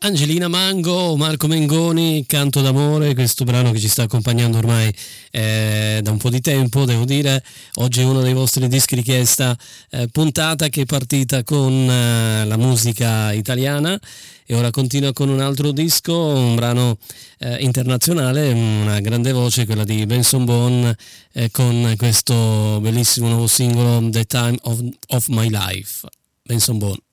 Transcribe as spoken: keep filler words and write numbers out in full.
Angelina Mango, Marco Mengoni, Canto d'amore, questo brano che ci sta accompagnando ormai eh, da un po' di tempo, devo dire. Oggi è uno dei vostri dischi richiesta, eh, puntata che è partita con eh, la musica italiana e ora continua con un altro disco, un brano eh, internazionale, una grande voce, quella di Benson Boone, eh, con questo bellissimo nuovo singolo The Time of, of My Life. Benson Boone.